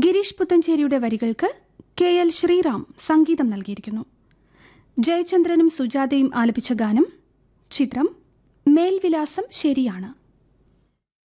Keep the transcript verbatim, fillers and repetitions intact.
ഗിരീഷ് പുത്തഞ്ചേരിയുടെ വരികൾക്ക് K L Sriram സംഗീതം നൽകിയിരിക്കുന്നു. ജയചന്ദ്രനും സുജാതയും ആലപിച്ച ഗാനം. ചിത്രം മേൽവിലാസം ശരിയാണ്.